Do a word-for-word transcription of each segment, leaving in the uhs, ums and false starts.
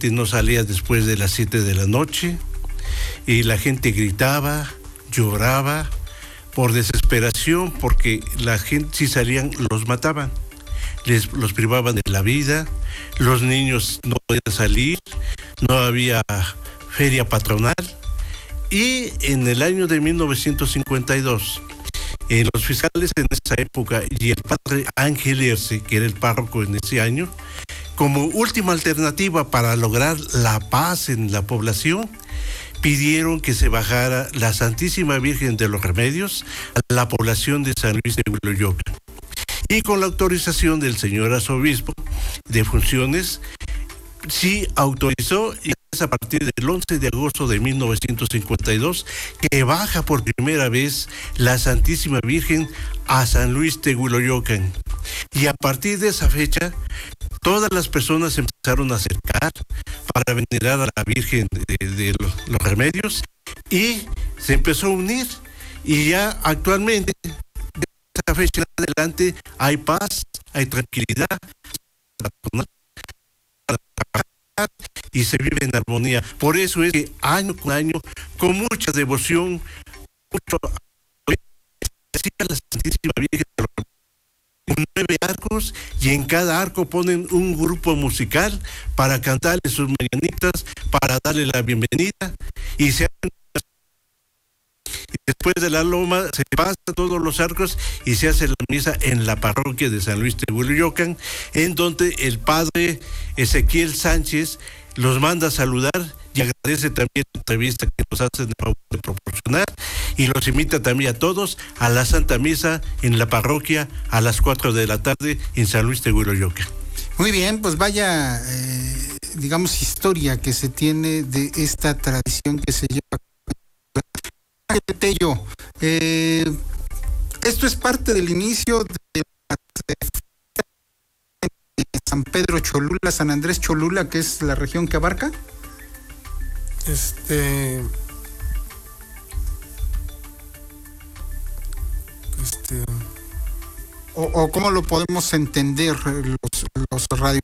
gente no salía después de las siete de la noche y la gente gritaba, lloraba por desesperación, porque la gente, si salían, los mataban, les, los privaban de la vida, los niños no podían salir, no había feria patronal. Y en el año de mil novecientos cincuenta y dos, eh, los fiscales en esa época y el padre Ángel Erce, que era el párroco en ese año, como última alternativa para lograr la paz en la población, pidieron que se bajara la Santísima Virgen de los Remedios a la población de San Luis de Huiloyocan. Y con la autorización del señor arzobispo de funciones, sí autorizó, y es a partir del once de agosto de mil novecientos cincuenta y dos que baja por primera vez la Santísima Virgen a San Luis de Huiloyocan. Y a partir de esa fecha, todas las personas se empezaron a acercar para venerar a la Virgen de, de los, los Remedios, y se empezó a unir, y ya actualmente, de esa fecha en adelante, hay paz, hay tranquilidad, y se vive en armonía. Por eso es que año con año, con mucha devoción, mucho a la Santísima Virgen, nueve arcos, y en cada arco ponen un grupo musical para cantarle sus mañanitas, para darle la bienvenida, y se y después de la loma se pasa todos los arcos y se hace la misa en la parroquia de San Luis de Huiloyocan, en donde el padre Ezequiel Sánchez los manda a saludar y agradece también la entrevista que nos hacen de favor de proporcionar, y los invita también a todos a la Santa Misa en la parroquia a las cuatro de la tarde en San Luis de Huiloyocan. Muy bien, pues vaya, eh, digamos, historia que se tiene de esta tradición que se lleva. Tello, eh, esto es parte del inicio de San Pedro Cholula, San Andrés Cholula, que es la región que abarca. Este, este, o, o cómo lo podemos entender los, los radios.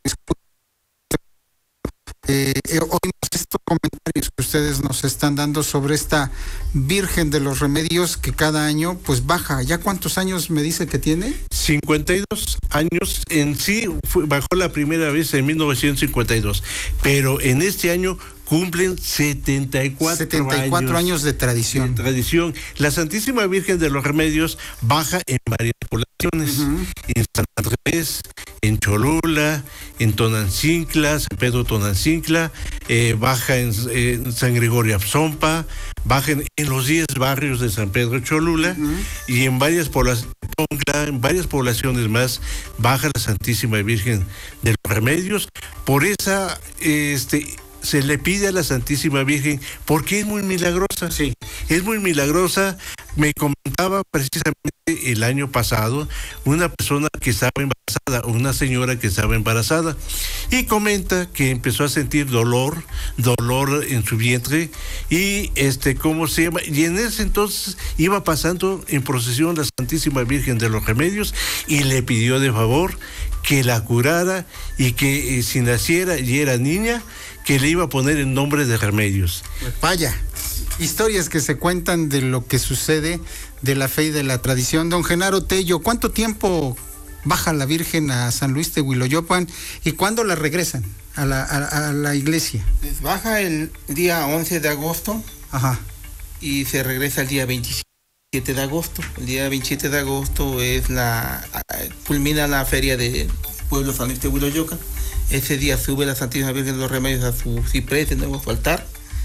Eh, eh, oímos estos comentarios que ustedes nos están dando sobre esta Virgen de los Remedios que cada año pues baja. ¿Ya cuántos años me dice que tiene? cincuenta y dos años. En sí fue, bajó la primera vez en mil novecientos cincuenta y dos, pero en este año cumplen setenta y cuatro, setenta y cuatro años, años de tradición. De tradición. La Santísima Virgen de los Remedios baja en varias poblaciones, uh-huh. en San Andrés, en Cholula, en Tonancincla, San Pedro Tonancincla, eh, baja en, eh, en San Gregorio Abzompa, baja en, en los diez barrios de San Pedro Cholula, uh-huh. y en varias poblaciones, en varias poblaciones más baja la Santísima Virgen de los Remedios. Por esa, este se le pide a la Santísima Virgen porque es muy milagrosa, sí, es muy milagrosa. Me comentaba precisamente el año pasado una persona que estaba embarazada, una señora que estaba embarazada, y comenta que empezó a sentir dolor, dolor en su vientre, y este, ¿cómo se llama? Y en ese entonces iba pasando en procesión la Santísima Virgen de los Remedios y le pidió de favor que la curara, y que eh, si naciera y era niña, que le iba a poner el nombre de Remedios. Vaya, historias que se cuentan de lo que sucede, de la fe y de la tradición. Don Genaro Tello, ¿cuánto tiempo baja la Virgen a San Luis de Huiloyocan y cuándo la regresan a la, a, a la iglesia? Pues baja el día once de agosto. Ajá. Y se regresa el día veintisiete de agosto. El día veintisiete de agosto es la culmina la feria de pueblo San Luis de Huiloyocan. Ese día sube la Santísima Virgen de los Remedios a su ciprés, de nuevo a su altar,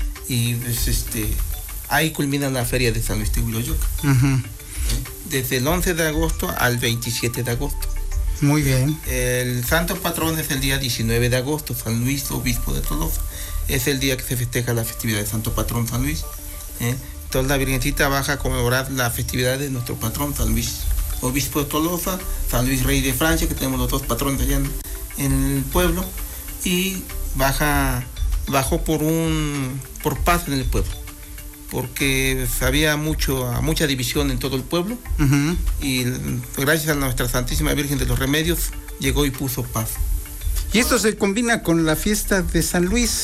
y pues, este, ahí culmina la feria de San Luis de Huiloyocan. Uh-huh. Desde el once de agosto al veintisiete de agosto. Muy bien. El santo patrón es el día diecinueve de agosto, San Luis, obispo de Tolosa. Es el día que se festeja la festividad del santo patrón San Luis. ¿eh? Entonces la Virgencita baja a conmemorar la festividad de nuestro patrón San Luis, obispo de Tolosa, San Luis, rey de Francia, que tenemos los dos patrones allá en, en el pueblo, y baja, bajó por un por paz en el pueblo, porque había mucho, mucha división en todo el pueblo, uh-huh. y gracias a nuestra Santísima Virgen de los Remedios llegó y puso paz. Y esto se combina con la fiesta de San Luis.